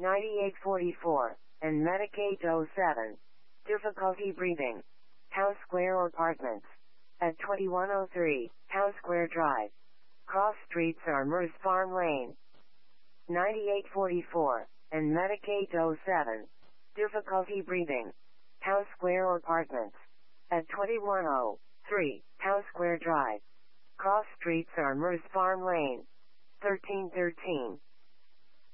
9844, and Medicaid 07. Difficulty breathing. House Square Apartments. At 2103, House Square Drive. Cross streets are Merce Farm Lane. 9844, and Medicaid 07. Difficulty breathing. House Square Apartments. At 2103, House Square Drive. Cross streets are Merce Farm Lane. 1313.